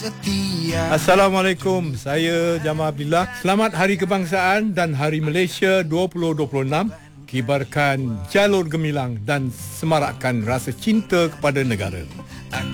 Assalamualaikum, saya Jamal Abdillah. Selamat Hari Kebangsaan dan Hari Malaysia 2026. Kibarkan jalur gemilang dan semarakkan rasa cinta kepada negara.